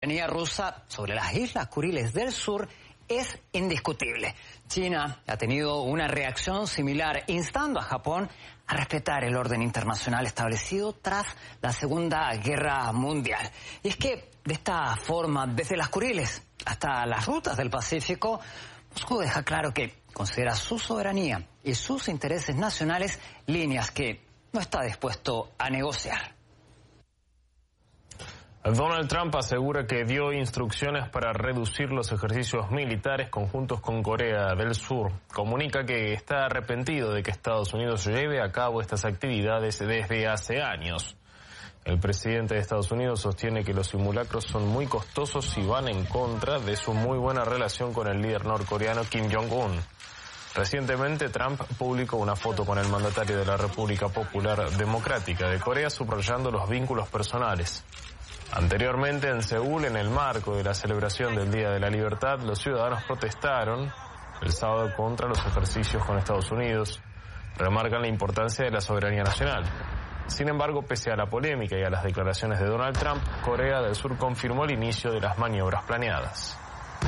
soberanía rusa sobre las Islas Kuriles del Sur es indiscutible. China ha tenido una reacción similar, instando a Japón a respetar el orden internacional establecido tras la Segunda Guerra Mundial. Y es que, de esta forma, desde las Kuriles hasta las rutas del Pacífico, Moscú deja claro que considera su soberanía y sus intereses nacionales líneas que no está dispuesto a negociar. Donald Trump asegura que dio instrucciones para reducir los ejercicios militares conjuntos con Corea del Sur. Comunica que está arrepentido de que Estados Unidos lleve a cabo estas actividades desde hace años. El presidente de Estados Unidos sostiene que los simulacros son muy costosos y van en contra de su muy buena relación con el líder norcoreano Kim Jong-un. Recientemente, Trump publicó una foto con el mandatario de la República Popular Democrática de Corea subrayando los vínculos personales. Anteriormente, en Seúl, en el marco de la celebración del Día de la Libertad, los ciudadanos protestaron el sábado contra los ejercicios con Estados Unidos. Remarcan la importancia de la soberanía nacional. Sin embargo, pese a la polémica y a las declaraciones de Donald Trump, Corea del Sur confirmó el inicio de las maniobras planeadas.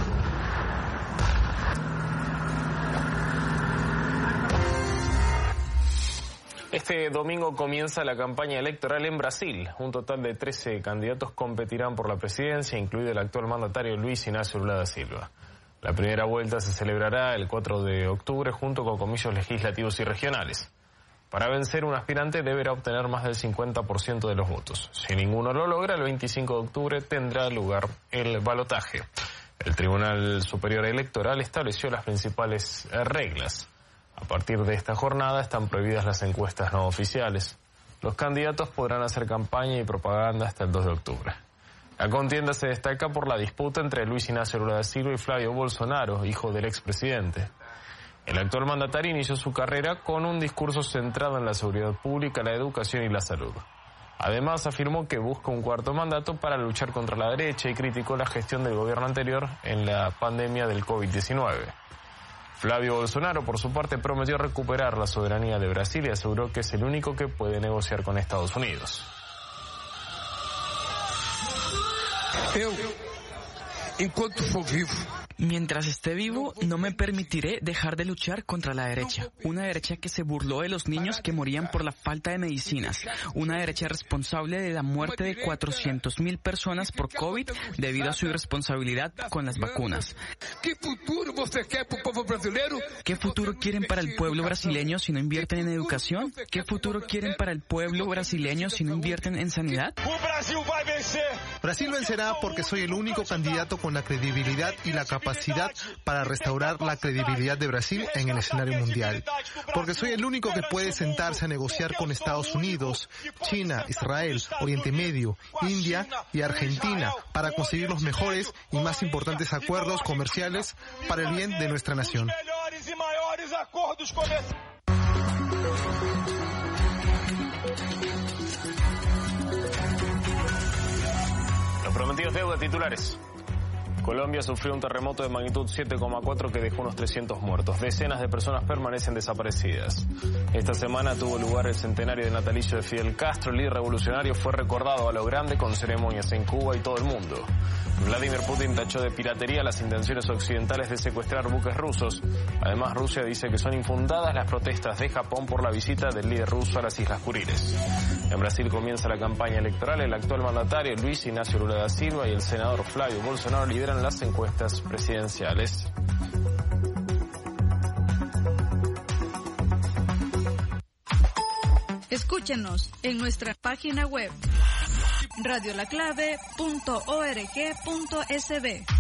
Este domingo comienza la campaña electoral en Brasil. Un total de 13 candidatos competirán por la presidencia, incluido el actual mandatario Luis Inácio Lula da Silva. La primera vuelta se celebrará el 4 de octubre junto con comicios legislativos y regionales. Para vencer, un aspirante deberá obtener más del 50% de los votos. Si ninguno lo logra, el 25 de octubre tendrá lugar el balotaje. El Tribunal Superior Electoral estableció las principales reglas. A partir de esta jornada están prohibidas las encuestas no oficiales. Los candidatos podrán hacer campaña y propaganda hasta el 2 de octubre. La contienda se destaca por la disputa entre Luis Inácio Lula da Silva y Flavio Bolsonaro, hijo del expresidente. El actual mandatario inició su carrera con un discurso centrado en la seguridad pública, la educación y la salud. Además, afirmó que busca un cuarto mandato para luchar contra la derecha y criticó la gestión del gobierno anterior en la pandemia del COVID-19. Flavio Bolsonaro, por su parte, prometió recuperar la soberanía de Brasil y aseguró que es el único que puede negociar con Estados Unidos. Mientras esté vivo, no me permitiré dejar de luchar contra la derecha. Una derecha que se burló de los niños que morían por la falta de medicinas. Una derecha responsable de la muerte de 400.000 personas por COVID debido a su irresponsabilidad con las vacunas. ¿Qué futuro quieren para el pueblo brasileño si no invierten en educación? ¿Qué futuro quieren para el pueblo brasileño si no invierten en sanidad? Brasil vencerá porque soy el único candidato con la credibilidad y la capacidad para restaurar la credibilidad de Brasil en el escenario mundial. Porque soy el único que puede sentarse a negociar con Estados Unidos, China, Israel, Oriente Medio, India y Argentina para conseguir los mejores y más importantes acuerdos comerciales para el bien de nuestra nación. Los prometidos deuda, titulares. Colombia sufrió un terremoto de magnitud 7,4 que dejó unos 300 muertos. Decenas de personas permanecen desaparecidas. Esta semana tuvo lugar el centenario del natalicio de Fidel Castro. El líder revolucionario fue recordado a lo grande con ceremonias en Cuba y todo el mundo. Vladimir Putin tachó de piratería las intenciones occidentales de secuestrar buques rusos. Además, Rusia dice que son infundadas las protestas de Japón por la visita del líder ruso a las Islas Kuriles. En Brasil comienza la campaña electoral. El actual mandatario Luis Inácio Lula da Silva y el senador Flavio Bolsonaro lideran las encuestas presidenciales. Escúchenos en nuestra página web radiolaclave.org.sb.